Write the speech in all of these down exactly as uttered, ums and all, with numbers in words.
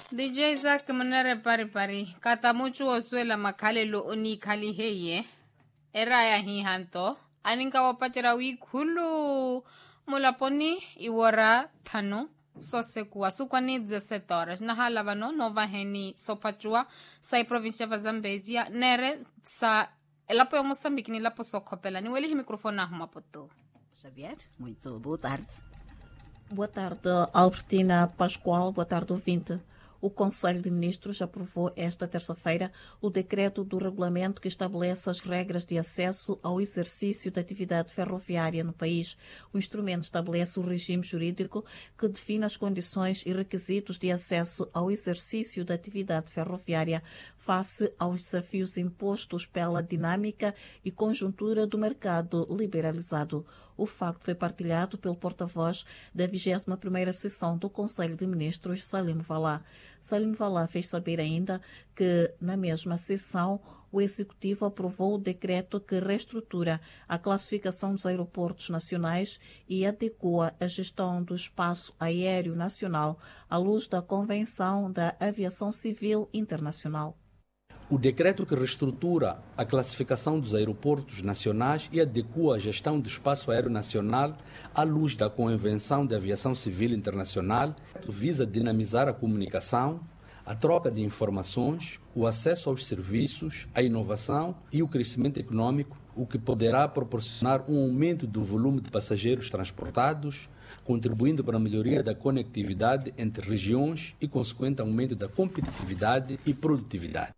D J Isaac manere pari pari. Kata muchu oswela makale lo oni kali heye. Era ya hi hanto. Aninka wapatira wikulu. Mulaponi iwara thanu. Sose kuwa sukwani dezessete horas. Na halavano nova heni sopachua. Sai província va Zambésia. Nere sa... Elapo ya Moçambique ni lapo sokopela. Ni wele hi microfone ahuma poto. Xavier, muito boa tarde. Boa tarde, Albertina Pascoal. Boa tarde, ouvinte. O Conselho de Ministros aprovou esta terça-feira o decreto do regulamento que estabelece as regras de acesso ao exercício da atividade ferroviária no país. O instrumento estabelece o regime jurídico que define as condições e requisitos de acesso ao exercício da atividade ferroviária face aos desafios impostos pela dinâmica e conjuntura do mercado liberalizado. O facto foi partilhado pelo porta-voz da vigésima primeira sessão do Conselho de Ministros, Salim Valá. Salim Valá fez saber ainda que, na mesma sessão, o Executivo aprovou o decreto que reestrutura a classificação dos aeroportos nacionais e adequa a gestão do espaço aéreo nacional à luz da Convenção da Aviação Civil Internacional. O decreto que reestrutura a classificação dos aeroportos nacionais e adequa a gestão do espaço aéreo nacional à luz da Convenção de Aviação Civil Internacional visa dinamizar a comunicação, a troca de informações, o acesso aos serviços, a inovação e o crescimento econômico, o que poderá proporcionar um aumento do volume de passageiros transportados, contribuindo para a melhoria da conectividade entre regiões e consequente aumento da competitividade e produtividade.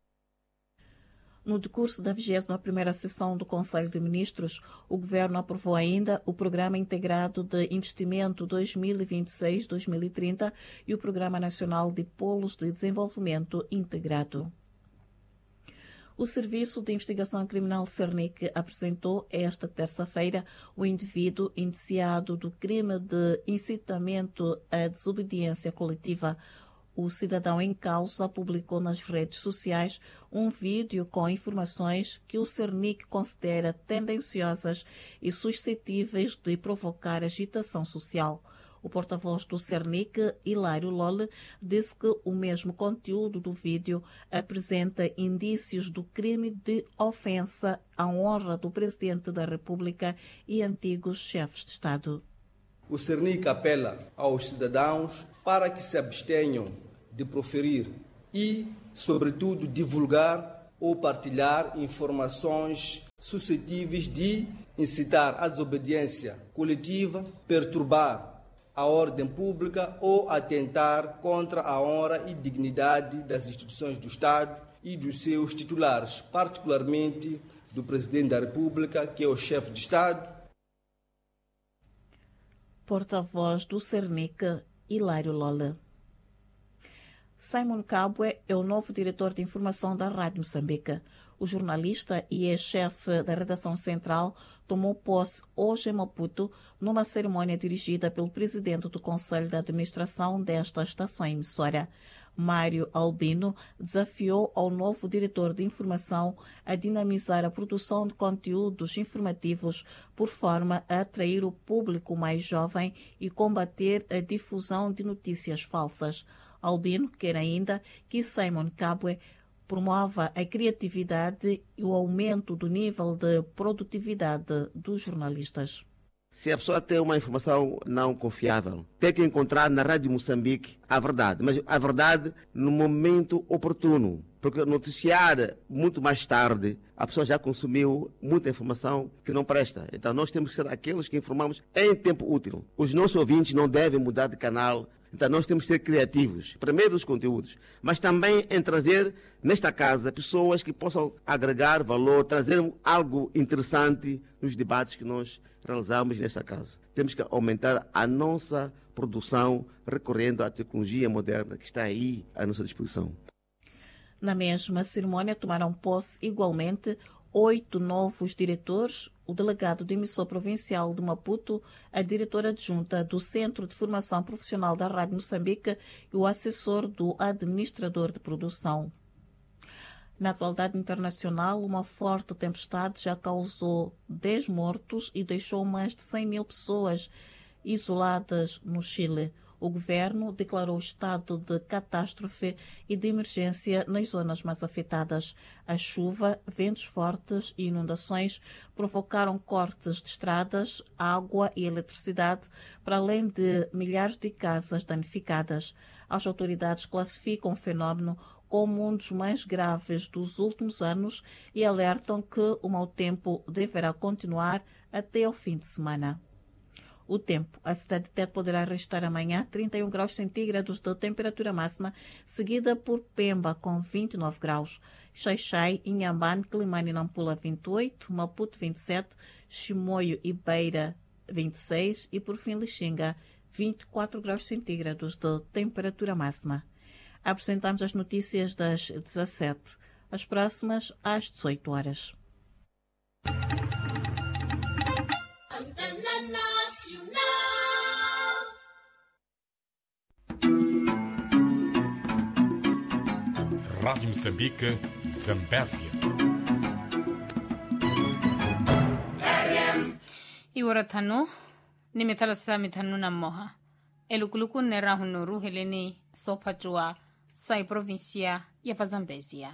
No decurso da vigésima primeira sessão do Conselho de Ministros, o Governo aprovou ainda o Programa Integrado de Investimento dois mil e vinte e seis a dois mil e trinta e o Programa Nacional de Polos de Desenvolvimento Integrado. O Serviço de Investigação Criminal Cernic apresentou esta terça-feira o indivíduo indiciado do crime de incitamento à desobediência coletiva. O cidadão em causa publicou nas redes sociais um vídeo com informações que o Cernic considera tendenciosas e suscetíveis de provocar agitação social. O porta-voz do Cernic, Hilário Lole, disse que o mesmo conteúdo do vídeo apresenta indícios do crime de ofensa à honra do Presidente da República e antigos chefes de Estado. O Cernic apela aos cidadãos para que se abstenham de proferir e, sobretudo, divulgar ou partilhar informações suscetíveis de incitar à desobediência coletiva, perturbar a ordem pública ou atentar contra a honra e dignidade das instituições do Estado e dos seus titulares, particularmente do Presidente da República, que é o chefe de Estado. Porta-voz do Cernic, Hilário Lola. Simon Kabwe é o novo diretor de informação da Rádio Moçambique. O jornalista e ex-chefe da redação central tomou posse hoje em Maputo numa cerimônia dirigida pelo presidente do Conselho de Administração desta estação emissora. Mário Albino desafiou ao novo diretor de informação a dinamizar a produção de conteúdos informativos por forma a atrair o público mais jovem e combater a difusão de notícias falsas. Albino quer ainda que Simon Kabwe promova a criatividade e o aumento do nível de produtividade dos jornalistas. Se a pessoa tem uma informação não confiável, tem que encontrar na Rádio Moçambique a verdade, mas a verdade no momento oportuno, porque noticiar muito mais tarde, a pessoa já consumiu muita informação que não presta. Então nós temos que ser aqueles que informamos em tempo útil. Os nossos ouvintes não devem mudar de canal. Então nós temos que ser criativos, primeiro nos conteúdos, mas também em trazer nesta casa pessoas que possam agregar valor, trazer algo interessante nos debates que nós realizamos nesta casa. Temos que aumentar a nossa produção recorrendo à tecnologia moderna que está aí à nossa disposição. Na mesma cerimônia tomaram posse igualmente oito novos diretores, o delegado do emissor provincial de Maputo, a diretora adjunta do Centro de Formação Profissional da Rádio Moçambique e o assessor do administrador de produção. Na atualidade internacional, uma forte tempestade já causou dez mortos e deixou mais de cem mil pessoas isoladas no Chile. O governo declarou estado de catástrofe e de emergência nas zonas mais afetadas. A chuva, ventos fortes e inundações provocaram cortes de estradas, água e eletricidade, para além de milhares de casas danificadas. As autoridades classificam o fenómeno como um dos mais graves dos últimos anos e alertam que o mau tempo deverá continuar até ao fim de semana. O tempo. A cidade de Tete poderá registrar amanhã trinta e um graus centígrados de temperatura máxima, seguida por Pemba com vinte e nove graus. Xai-Xai, Inhambane, Climane e Nampula vinte e oito, Maputo vinte e sete, Chimoio e Beira vinte e seis e por fim Lixinga vinte e quatro graus centígrados de temperatura máxima. Apresentamos as notícias das dezassete, as próximas às dezoito horas. Rádio Moçambique, Zambésia. Iwara tano, nimetala sa mitano na moha. Elukuluku nera hunuru heleni sopachua sai provincia ya Zambésia.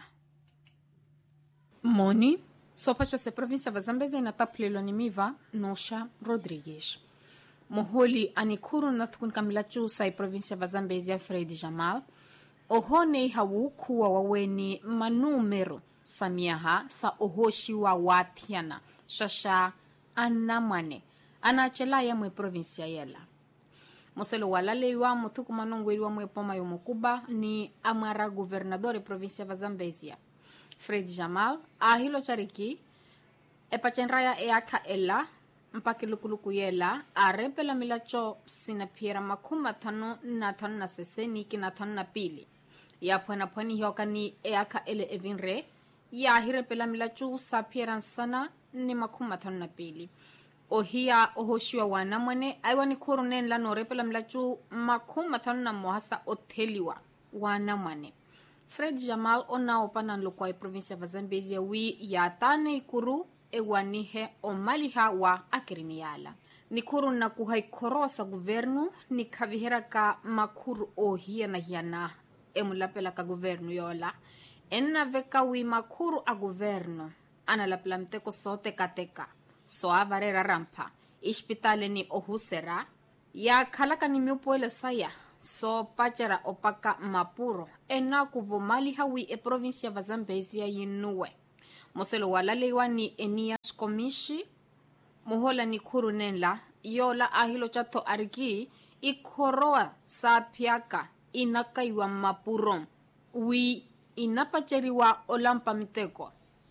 Moni, sopachua se provincia ya Zambésia na taplelo ni miva Nosha Rodrigues. Moholi anikuru na tukun kamilachu sai provincia ya Zambésia Fred Jamal. Ohone hawuku wa waweni manumero samiaha sa ohoshi wa watiana shasha anamane anachela ya mwe provincia yela. Moselo walale wa mutuku manongweri wa mwe poma yomokuba ni amara governador provincia ya Zambésia Fred Jamal ahilo chariki epachenraya eaka ela mpakilukuluku yela arepela milacho sinapiera makuma tano na tano na seseni kina tano na pili ya pwana pwani hioka ni eaka ele evinre ya hirepela milachu sapieran sana ni makuma tano na pili ohia ohoshiwa wana mwene aiwa ni kuru nenla no repela milachu makuma tano na mohasa oteliwa wana mwene Fred Jamal ona opana nlokwa provincia ya Zambésia wi ya tane ikuru ewanihe omaliha wa akirimiala nikuru na kuhaikorosa guvernu ni kavihera ka makuru ohia na hiana emulapela ka guvernu yola enna veka wi makuru a guvernu analapela mteko sote kateka so avarera rampa ispitale ni ohusera ya kalaka ni miupoele saya so pachara opaka mapuro enna kuvumali hawi e provincia ya Zambésia yinuwe moselo walalewa ni Enias Komishi muhola ni kuru nenla yola ahilo chato ariki ikoroa sa piaka inakaiwa mapuro wi inapacheriwa olampa miteko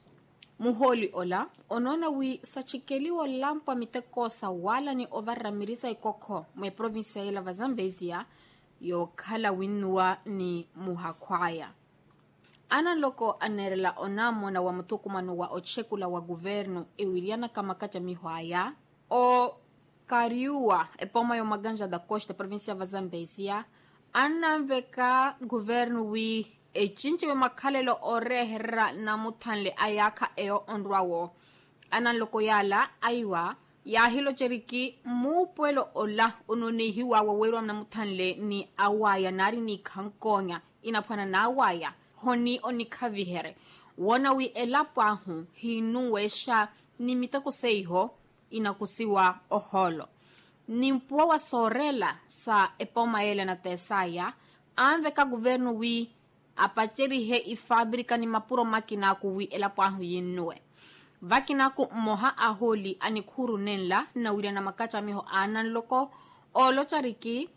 muholi ola onona wi sachikeliwa lampa miteko sa wala ni ovaramirisa ikoko mwe provincia ya Zambésia yo kala winua ni muhakwaya ana loko anerela onamo na wa mutukumano wa ochekula wa guvernu ewiliana kama kacha mihwaya o kariua epoma yo maganja da costa provincia ya Zambésia ana veka guvernu wi e chinche makalelo orehera na mutanle ayaka eo onrawo ana loko yala aiwa ya hilo cheriki mu puelo ola onone hiwa wawero na mutanle ni awaya nari ni kankonya inapana na awaya honi onikavihere wona wi elapahu hinuwesha ni mitako seiho inakusiwa oholo ni mpua wa sorela sa epoma ele na tesaya anveka guvernu wi apacheri he ifabrika ni mapuro makina ku wi elapahu yinuwe vakinaku moha aholi anikuru nenla na wira na makacha miho anan loko olo chariki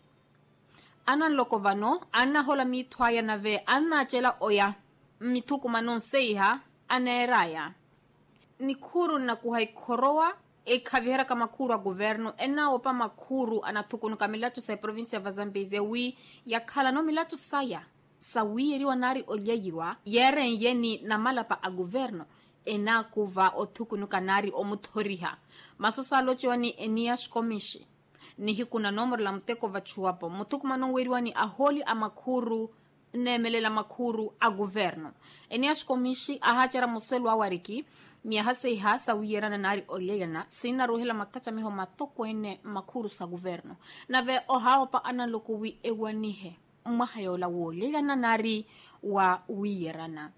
anan loko vano anna hola mitwaya na ve anna chela oya mituku manon seiha aneraya nikuru na kuhaikoroa e kavihera kama kuru wa governo ena opa makuru anatukunu kamilacho sa provincia ya Zambésia wi ya kala no milacho saya sawi eriwa nari olyeyiwa yeren yeni na malapa a governo ena kuva otukunu kanari omutoriha masosa lochiwa ni Enias Komishi ni hikuna nomor la mteko vachuapo mutuku mano weriwa ni aholi amakuru nemelela makhuru a governo ene a xikomishi a hacera muselo wa wariki mia haseiha sa wiyerana nari oleyana sina rohela makacha miho matoko ene makhuru sa governo na ve ohaopa ana loko wi ewanihe mahayola wo leyana nari wa wiyerana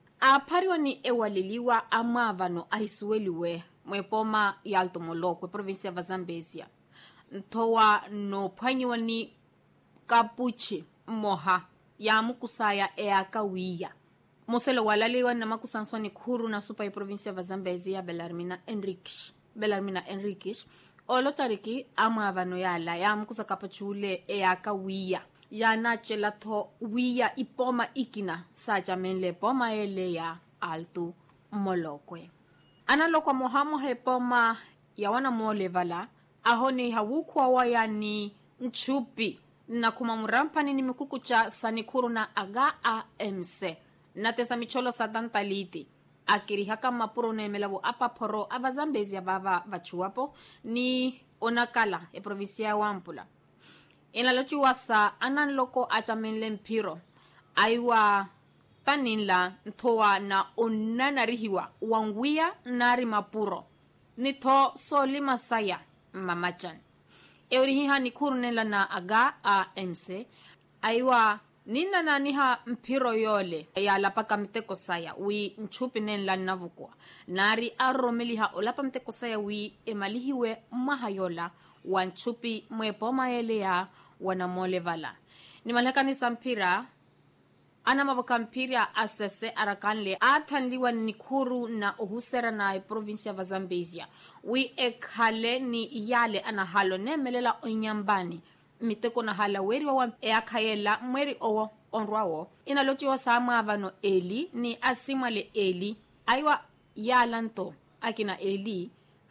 a pariwa ni ewaliliwa amavano ahisueliwe mwepoma ya Alto Molokwe provincia ya Zambezia ntowa no pwanyiwa ni kapuchi moha ya mukusaya ea kawiya moselo walaliwa na makusansoni khuru na supa ya provincia ya Zambezia Belarmina Enriquez Belarmina Enriquez olo tariki amavano yala ya mukusa kapachule ea kawiya ya nachela to wiya ipoma ikina sa jamenle poma ele ya Alto Molokwe ana lokwa mohamo hepoma ya wana molevala ahoni hawukwa wayani nchupi na kumamurampani ni mikuku cha sanikuru na aga A M C na tesa micholo sa dantaliti akiri haka mapuro nemelabu apaporo abazambezi ababa vachuapo ni onakala e provincia wampula ina lochi wasa anan loko achamenle mpiro aiwa taninla ntoa na onanarihiwa wangwia nari mapuro nito soli masaya mamachan eurihiha ni kurunela na aga A M C aiwa nina na niha mpiro yole ya lapaka mteko saya wi nchupi nenla navukwa nari aromeliha olapa mteko saya wi emalihiwe mahayola wa nchupi mwepoma ele ya wanamolevala ni malekani sampira ana mabakampira asese arakanle atanliwa ni kuru na uhusera na provincia ya Zambezia wi ekhale ni yale ana halo nemelela onyambani miteko na hala weri wa eakhayela mweri owo onrwawo inalochi wa sama avano eli ni asimale eli aiwa yalanto akina eli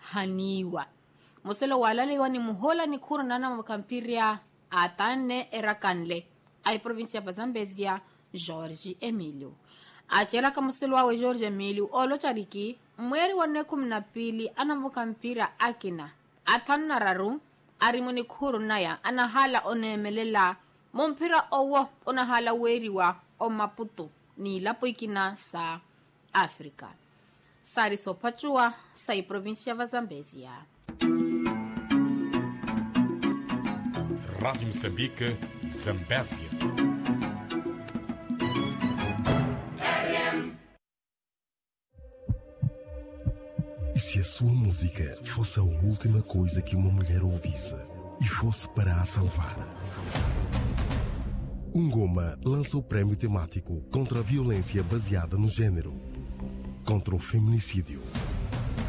haniwa moselo walalewa ni muhola ni kuru na mabakampira atane erakanle ai provincia ya Zambezia Jorge Emilio achela kama muselo wa Jorge Emilio olo chariki mweri wa kumi na mbili anavuka mpira akina atana raru arimoni khuru naya anahala onemelela mompira owo onahala weriwa o Maputo ni lapo ikina sa Afrika sari sopachua sai provincia ya Zambezia. Rádio Moçambique, Zambésia. E se a sua música fosse a última coisa que uma mulher ouvisse e fosse para a salvar? Ungoma lança o prémio temático contra a violência baseada no género, contra o feminicídio.